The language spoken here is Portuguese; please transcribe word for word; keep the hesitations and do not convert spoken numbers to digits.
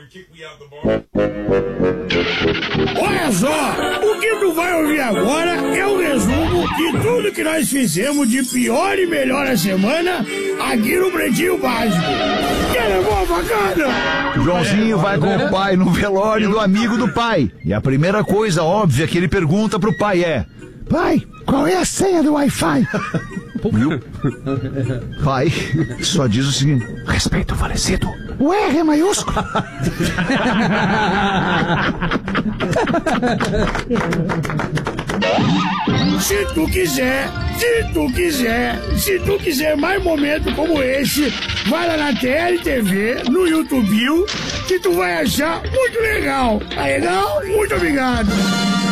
Olha só, o que tu vai ouvir agora é o resumo de tudo que nós fizemos de pior e melhor a semana aqui no Pretinho Básico. Que é boa bacana! Joãozinho vai com o pai no velório do amigo do pai. E a primeira coisa óbvia que ele pergunta pro pai é: pai, qual é a senha do Wi-Fi? Viu? Pai só diz o seguinte: respeito o falecido. O R é maiúsculo. Se tu quiser, se tu quiser, se tu quiser mais momentos como esse, vai lá na T L T V, no YouTube, que tu vai achar muito legal. Tá legal? Muito obrigado.